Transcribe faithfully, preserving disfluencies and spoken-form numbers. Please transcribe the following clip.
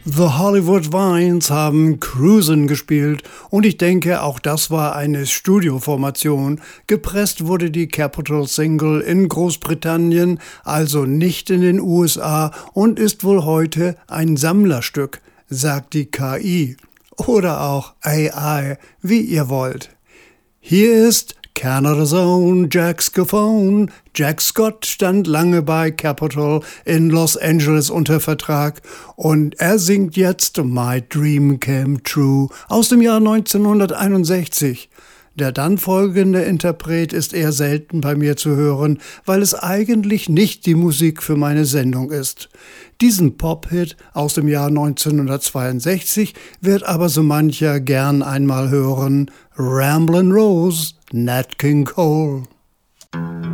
The Hollywood Vines haben Cruisin' gespielt und ich denke, auch das war eine Studioformation. Gepresst wurde die Capitol Single in Großbritannien, also nicht in den U S A und ist wohl heute ein Sammlerstück, sagt die K I. Oder auch A I, wie ihr wollt. Hier ist Canada's Own Jack Scophone. Jack Scott stand lange bei Capitol in Los Angeles unter Vertrag und er singt jetzt My Dream Came True aus dem Jahr neunzehnhunderteinundsechzig. Der dann folgende Interpret ist eher selten bei mir zu hören, weil es eigentlich nicht die Musik für meine Sendung ist. Diesen Pop-Hit aus dem Jahr neunzehnhundertzweiundsechzig wird aber so mancher gern einmal hören. Ramblin' Rose, Nat King Cole.